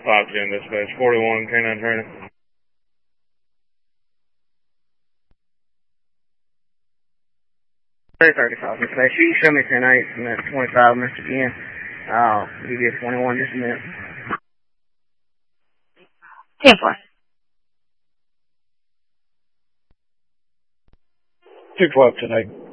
510 dispatch, 41 K9 training. Very 35 dispatch. You can show me 10-8 and that's 25 minutes again. I'll give you a 21 just a minute. 10-4. 212 tonight.